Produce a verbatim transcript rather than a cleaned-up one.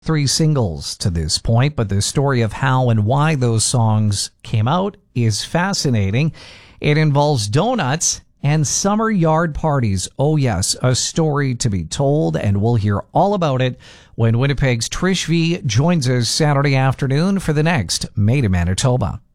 Three singles to this point, but the story of how and why those songs came out is fascinating. It involves donuts and summer yard parties. Oh yes, a story to be told, and we'll hear all about it when Winnipeg's Trish V joins us Saturday afternoon for the next Made in Manitoba.